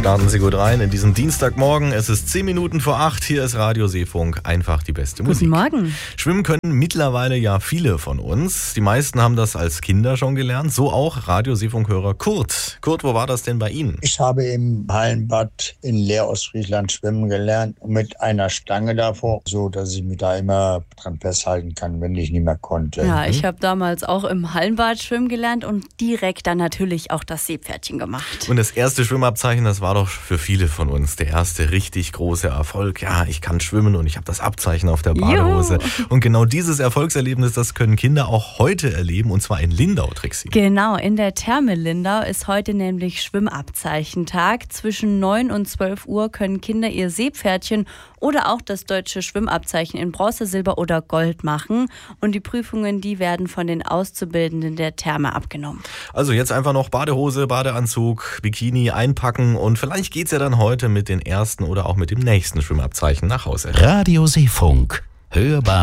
Starten Sie gut rein in diesen Dienstagmorgen. Es ist 10 Minuten vor 8. Hier ist Radio Seefunk. Einfach die beste Musik. Guten Morgen. Schwimmen können mittlerweile ja viele von uns. Die meisten haben das als Kinder schon gelernt. So auch Radio Seefunk-Hörer Kurt. Kurt, wo war das denn bei Ihnen? Ich habe im Hallenbad in Leer-Ostfriesland schwimmen gelernt mit einer Stange davor, so dass ich mich da immer dran festhalten kann, wenn ich nicht mehr konnte. Ja, ich habe damals auch im Hallenbad schwimmen gelernt und direkt dann natürlich auch das Seepferdchen gemacht. Und das erste Schwimmabzeichen, das war doch für viele von uns der erste richtig große Erfolg. Ja, ich kann schwimmen und ich habe das Abzeichen auf der Badehose. Juhu. Und genau dieses Erfolgserlebnis, das können Kinder auch heute erleben, und zwar in Lindau, Trixi. Genau, in der Therme Lindau ist heute nämlich Schwimmabzeichentag. Zwischen 9 und 12 Uhr können Kinder ihr Seepferdchen oder auch das deutsche Schwimmabzeichen in Bronze, Silber oder Gold machen. Und die Prüfungen, die werden von den Auszubildenden der Therme abgenommen. Also jetzt einfach noch Badehose, Badeanzug, Bikini einpacken und vielleicht geht's ja dann heute mit den ersten oder auch mit dem nächsten Schwimmabzeichen nach Hause. Radio Seefunk. Hörbar